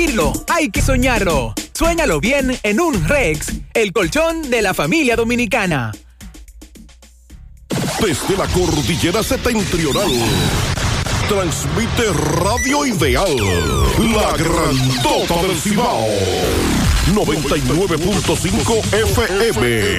Hay que soñarlo. Suéñalo bien en un Rex, el colchón de la familia dominicana. Desde la cordillera septentrional, transmite Radio Ideal, la grandota del Cibao, 99.5 FM.